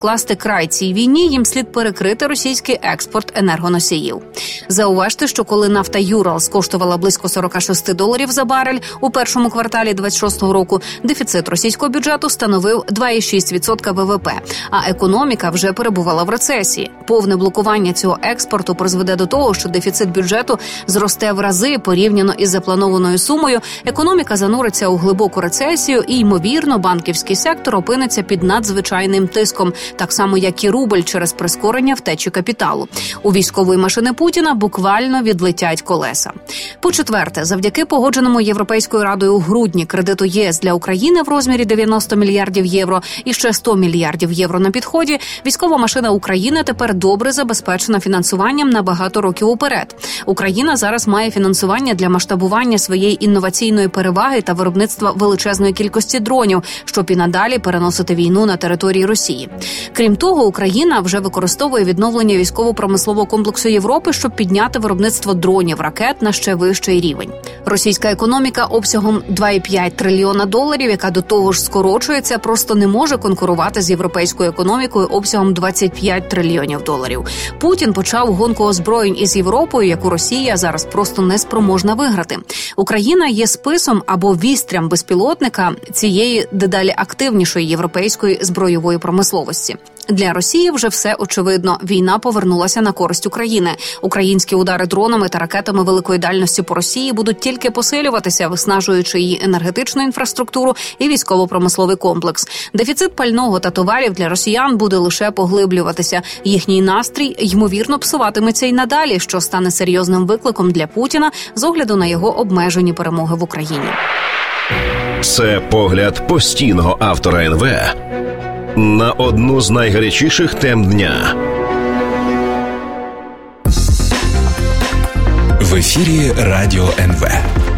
класти край цій війні, їм слід перекрити російський експорт енергоносіїв. Зауважте, що коли нафта Юралс коштувала близько $46 за барель у першому кварталі 26-го року, дефіцит російського бюджету становив 2,6% ВВП, а економіка вже перебувала в рецесії. Повне блокування цього експорту призведе до того, що дефіцит бюджету зросте в рази порівняно із запланованою сумою, економіка зануриться у глибоку рецесію і, ймовірно, банківський сектор опиниться під надзвичайним тиском, так само, як і рубль через прискорення втечі капіталу. У військової машини Путіна буквально відлетять колеса. По-четверте, завдяки погодженому Європейською Радою у грудні кредиту ЄС для України в розмірі 90 мільярдів євро і ще 100 мільярдів євро на підході, військова машина України тепер добре забезпечена фінансуванням на багато років уперед. Україна зараз має фінансування для масштабування своєї інноваційної переваги та виробництва величезної кількості дронів, щоб і надалі переносити війну на території Росії. Крім того, Україна вже використовує відновлення військово-промислового комплексу Європи, щоб підняти виробництво дронів, ракет на ще вищий рівень. Російська економіка обсягом $2,5 трильйона, яка до того ж скорочується, просто не може конкурувати з європейською економікою обсягом $25 трильйонів. Путін почав гонку озброєнь із Європою, яку Росія зараз просто не спроможна виграти. Україна є списом або вістрям безпілотника цієї дедалі активнішої європейської збройової промисловості. Для Росії вже все очевидно. Війна повернулася на користь України. Українські удари дронами та ракетами великої дальності по Росії будуть тільки посилюватися, виснажуючи її енергетичну інфраструктуру і військово-промисловий комплекс. Дефіцит пального та товарів для росіян буде лише поглиблюватися. Їхній настрій, ймовірно, псуватиметься й надалі, що стане серйозним викликом для Путіна з огляду на його обмежені перемоги в Україні. Це погляд постійного автора НВ на одну з найгарячіших тем дня. В ефірі Радіо НВ.